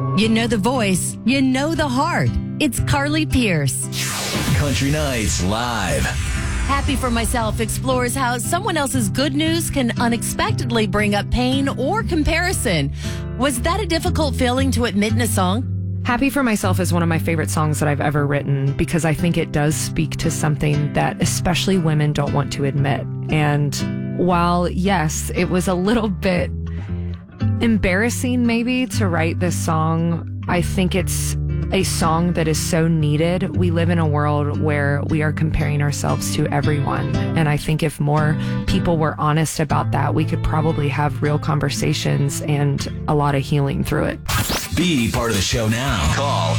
You know the voice, you know the heart. It's Carly Pierce. Country Nights Live. Happy for Myself explores how someone else's good news can unexpectedly bring up pain or comparison. Was that a difficult feeling to admit in a song? Happy for Myself is one of my favorite songs that I've ever written because I think it does speak to something that especially women don't want to admit. And while, yes, it was a little bit embarrassing maybe to write this song, I think it's a song that is so needed. We live in a world where we are comparing ourselves to everyone. And I think if more people were honest about that, we could probably have real conversations and a lot of healing through it. Be part of the show now. Call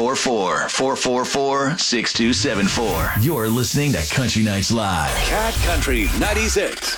844-444-6274. You're listening to Country Nights Live. Cat Country 96.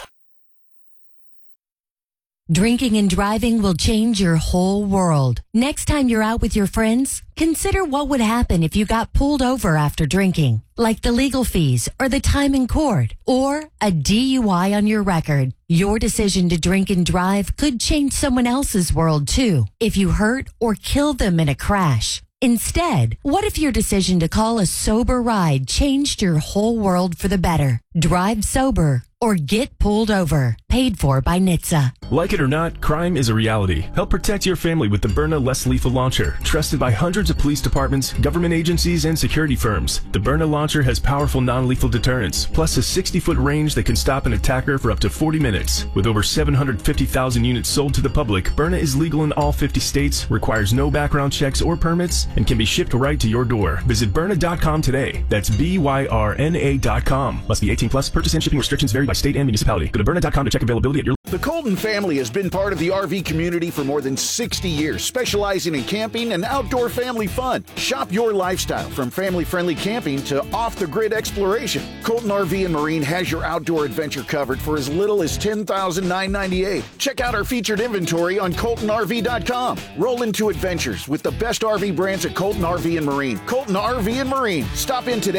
Drinking and driving will change your whole world. Next time you're out with your friends, consider what would happen if you got pulled over after drinking, like the legal fees or the time in court or a DUI on your record. Your decision to drink and drive could change someone else's world too, if you hurt or kill them in a crash. Instead, what if your decision to call a sober ride changed your whole world for the better? Drive sober or get pulled over. Paid for by NHTSA. Like it or not, crime is a reality. Help protect your family with the Byrna Less Lethal Launcher. Trusted by hundreds of police departments, government agencies, and security firms. The Byrna Launcher has powerful non-lethal deterrence, plus a 60-foot range that can stop an attacker for up to 40 minutes. With over 750,000 units sold to the public, Byrna is legal in all 50 states, requires no background checks or permits, and can be shipped right to your door. Visit Byrna.com today. That's BYRNA.com. Must be 18 plus. Purchase and shipping restrictions vary by state and municipality. Go to Byrna.com to check availability at your... The Colton family has been part of the RV community for more than 60 years, specializing in camping and outdoor family fun. Shop your lifestyle from family-friendly camping to off-the-grid exploration. Colton RV and Marine has your outdoor adventure covered for as little as $10,998. Check out our featured inventory on ColtonRV.com. Roll into adventures with the best RV brands at Colton RV and Marine. Colton RV and Marine. Stop in today.